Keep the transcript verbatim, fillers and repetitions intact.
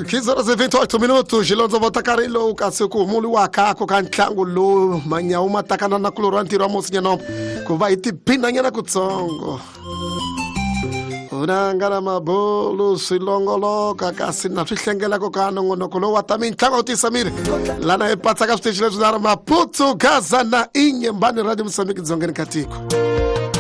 quinze horas e vinte e oito minutos. Gilonzo Votacarilo, Casico, Mulu, Wakaco, Cantangulo, Manhauma, Tacanana, Cloranti, Ramos, Yanom, Kuwaiti, Pinanyana Kutsongo. Urangara mabolo silongolo kakasi na fishengela kokano ngono kolo watamin tango tisamir lana epataka stage lezo na Maputo Gaza na inye mbani radio Msambiki zongeni katiko.